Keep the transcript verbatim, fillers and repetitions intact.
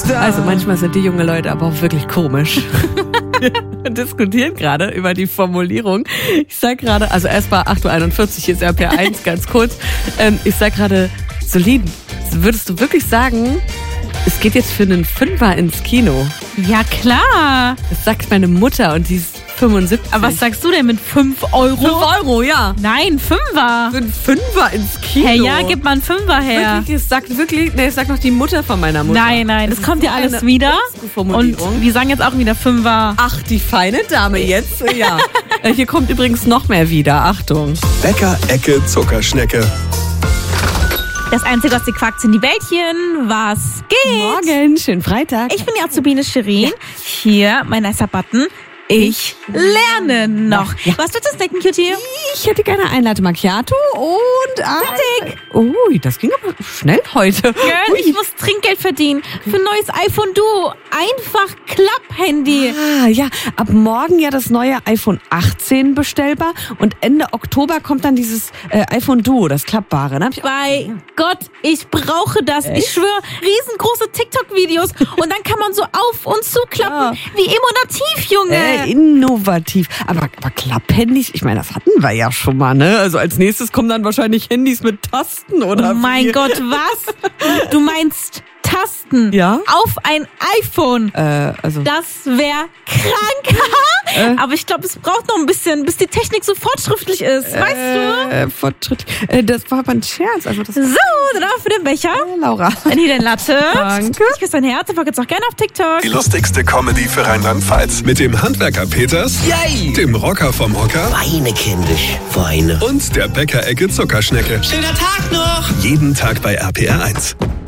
Also manchmal sind die jungen Leute aber auch wirklich komisch. Wir diskutieren gerade über die Formulierung. Ich sag gerade, also erst mal acht Uhr einundvierzig, hier ist R P R eins, ganz kurz. Ähm, ich sag gerade, Solin, würdest du wirklich sagen, es geht jetzt für einen Fünfer ins Kino? Ja, klar. Das sagt meine Mutter und die ist fünfundsiebzig. Aber was sagst du denn mit fünf Euro? fünf Euro, ja. Nein, Fünfer. Für einen Fünfer ins Kino? Hey, ja, gib mal einen Fünfer her. Wirklich, es sagt wirklich, nee, es sagt noch die Mutter von meiner Mutter. Nein, nein, das, das kommt ja alles wieder. Und wir sagen jetzt auch wieder Fünfer. Ach, die feine Dame jetzt, ja. Hier kommt übrigens noch mehr wieder, Achtung. Bäcker-Ecke Zuckerschnecke. Das Einzige, was sie quackt, sind die Bällchen. Was geht? Morgen, schönen Freitag. Ich bin die Azubine Shirin. Ja. Hier, mein nicer Button. Ich lerne noch. Ja. Was willst du snacken, Cutie? Ich hätte gerne ein Latte Macchiato und ein... Ui, oh, das ging aber schnell heute. Girl, Ui. Ich muss Trinkgeld verdienen. Für ein neues iPhone Duo. Einfach Klapp-Handy. Ah, ja. Ab morgen ja das neue iPhone achtzehn bestellbar. Und Ende Oktober kommt dann dieses äh, iPhone Duo, das klappbare. Ne? Bei Gott, ich brauche das. Echt? Ich schwöre, riesengroße TikTok-Videos. Und dann kann man so auf und zuklappen. Ja. Wie emotiv, Junge. Äh, innovativ. Aber, aber Klapphandys, ich meine, das hatten wir ja schon mal, ne? Also als nächstes kommen dann wahrscheinlich Handys mit Tasten, oder? Oh mein wie? Gott, was? Du meinst Tasten ja? auf ein iPhone. Äh, also. Das wäre krank. äh? Aber ich glaube, es braucht noch ein bisschen, bis die Technik so fortschrittlich ist. Weißt du? Äh, fortschrittlich. Äh, das war aber ein Scherz. Also das so, dann auch für den Becher. Äh, Laura. Hier den Latte. Danke. Ich küsse dein Herz. Ich folge jetzt auch gerne auf TikTok. Die lustigste Comedy für Rheinland-Pfalz. Mit dem Handwerker Peters. Yay! Dem Rocker vom Hocker. Weine, kindisch. Weine. Und der Bäcker-Ecke Zuckerschnecke. Schöner Tag noch. Jeden Tag bei R P R eins.